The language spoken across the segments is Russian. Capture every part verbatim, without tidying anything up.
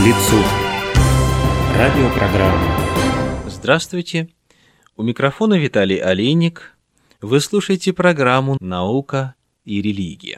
лицу». Радиопрограмма. Здравствуйте. У микрофона Виталий Олейник. Вы слушаете программу «Наука и религия».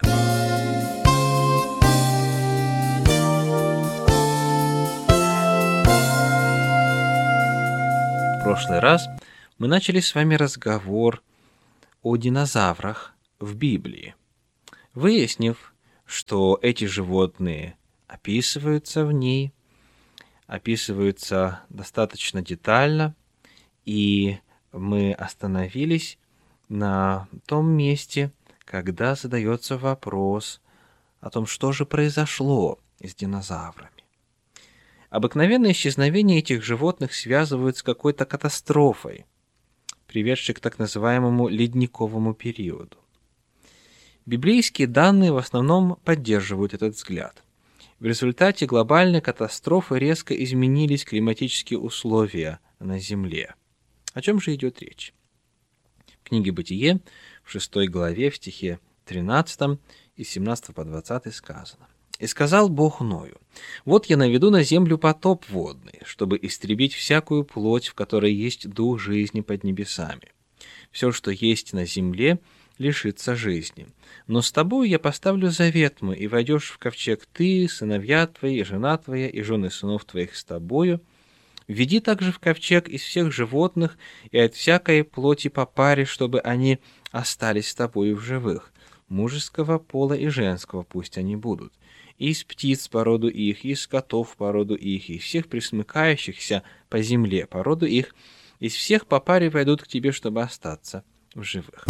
В прошлый раз мы начали с вами разговор о динозаврах в Библии, выяснив, что эти животные описываются в ней, описываются достаточно детально, и мы остановились на том месте, когда задается вопрос о том, что же произошло с динозаврами. Обыкновенное исчезновение этих животных связывают с какой-то катастрофой, приведшей к так называемому ледниковому периоду. Библейские данные в основном поддерживают этот взгляд. В результате глобальной катастрофы резко изменились климатические условия на Земле. О чем же идет речь? В книге «Бытие» в шестой главе, в стихе тринадцатом и семнадцатого по двадцатый сказано: «И сказал Бог Ною: вот я наведу на землю потоп водный, чтобы истребить всякую плоть, в которой есть дух жизни под небесами. Все, что есть на земле, лишится жизни. Но с тобою я поставлю завет мой, и войдешь в ковчег ты, сыновья твои, и жена твоя, и жены сынов твоих с тобою. Введи также в ковчег из всех животных и от всякой плоти по паре, чтобы они остались с тобою в живых. Мужеского пола и женского пусть они будут. И из птиц по роду их, и из скотов по роду их, и из всех пресмыкающихся по земле по роду их, из всех по паре войдут к тебе, чтобы остаться в живых».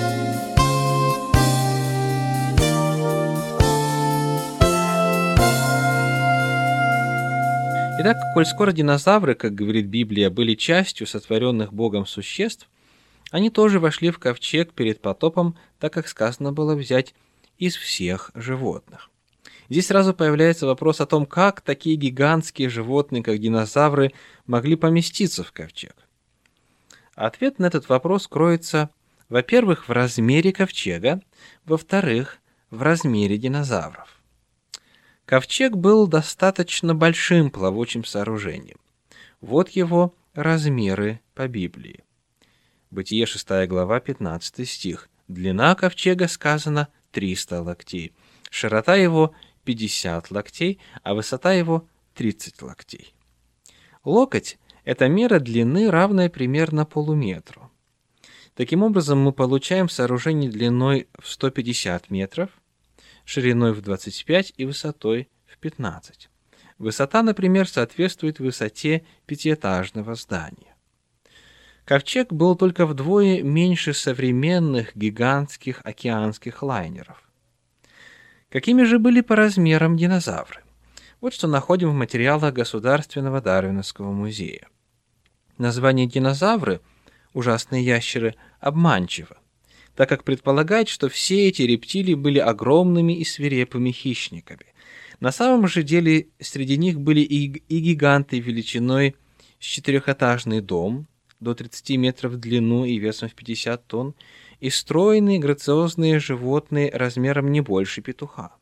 Итак, коль скоро динозавры, как говорит Библия, были частью сотворенных Богом существ, они тоже вошли в ковчег перед потопом, так как сказано было взять из всех животных. Здесь сразу появляется вопрос о том, как такие гигантские животные, как динозавры, могли поместиться в ковчег. Ответ на этот вопрос кроется, во-первых, в размере ковчега, во-вторых, в размере динозавров. Ковчег был достаточно большим плавучим сооружением. Вот его размеры по Библии. Бытие шестая глава, пятнадцатый стих. Длина ковчега, сказано, триста локтей. Широта его пятьдесят локтей, а высота его тридцать локтей. Локоть – это мера длины, равная примерно полуметру. Таким образом, мы получаем сооружение длиной в сто пятьдесят метров, шириной в двадцать пять и высотой в пятнадцать. Высота, например, соответствует высоте пятиэтажного здания. Ковчег был только вдвое меньше современных гигантских океанских лайнеров. Какими же были по размерам динозавры? Вот что находим в материалах Государственного Дарвиновского музея. Название динозавры, ужасные ящеры, обманчиво, так как предполагает, что все эти рептилии были огромными и свирепыми хищниками. На самом же деле среди них были и, и гиганты величиной с четырехэтажный дом, до тридцати метров в длину и весом в пятьдесят тонн, и стройные грациозные животные размером не больше петуха.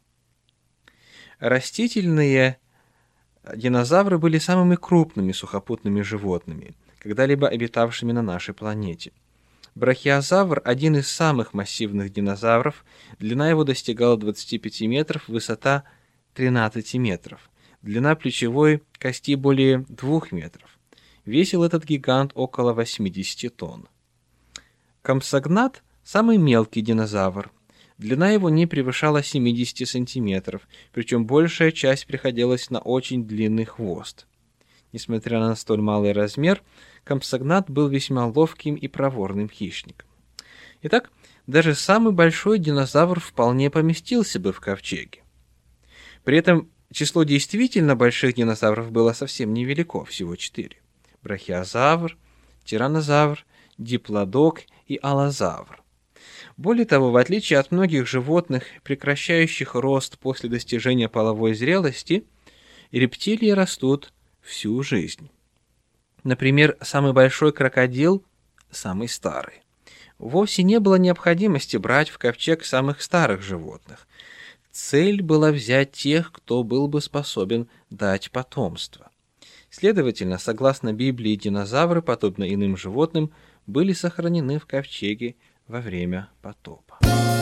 Растительные динозавры были самыми крупными сухопутными животными, когда-либо обитавшими на нашей планете. Брахиозавр – один из самых массивных динозавров, длина его достигала двадцати пяти метров, высота тринадцати метров, длина плечевой кости более двух метров. Весил этот гигант около восьмидесяти тонн. Компсогнат – самый мелкий динозавр. Длина его не превышала семидесяти сантиметров, причем большая часть приходилась на очень длинный хвост. Несмотря на столь малый размер, компсогнат был весьма ловким и проворным хищником. Итак, даже самый большой динозавр вполне поместился бы в ковчеге. При этом число действительно больших динозавров было совсем невелико, всего четыре. Брахиозавр, тираннозавр, диплодок и аллозавр. Более того, в отличие от многих животных, прекращающих рост после достижения половой зрелости, рептилии растут всю жизнь. Например, самый большой крокодил – самый старый. Вовсе не было необходимости брать в ковчег самых старых животных, Цель была взять тех, кто был бы способен дать потомство. Следовательно, согласно Библии, динозавры, подобно иным животным, были сохранены в ковчеге во время потопа.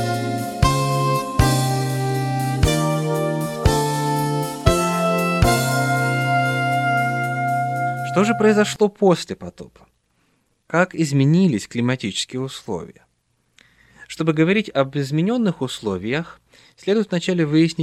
Что же произошло после потопа? Как изменились климатические условия? Чтобы говорить об измененных условиях, следует вначале выяснить,